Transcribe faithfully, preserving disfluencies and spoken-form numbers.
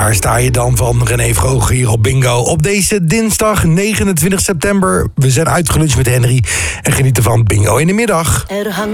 Daar sta je dan van René Vroger hier op Bingo. Op deze dinsdag negenentwintig september. We zijn uitgeluncht met Henry en genieten van Bingo in de middag. Er hangt